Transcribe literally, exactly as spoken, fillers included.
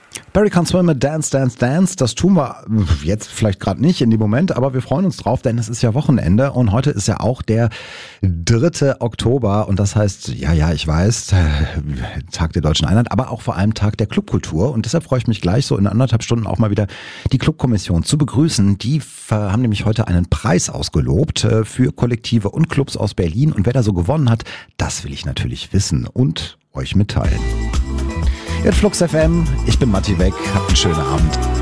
Barry Can't Swim mit Dance, Dance, Dance. Das tun wir jetzt vielleicht gerade nicht in dem Moment, aber wir freuen uns drauf, denn es ist ja Wochenende und heute ist ja auch der dritte Oktober und das heißt, ja, ja, ich weiß, Tag der Deutschen Einheit, aber auch vor allem Tag der Clubkultur und deshalb freue ich mich gleich so in anderthalb Stunden auch mal wieder die Clubkommission zu begrüßen. Die haben nämlich heute einen Preis ausgelobt für Kollektive und Clubs aus Berlin und wer da so gewonnen hat, das will ich natürlich wissen und euch mitteilen. Jetzt Flux F M, ich bin Matti Beck, habt einen schönen Abend.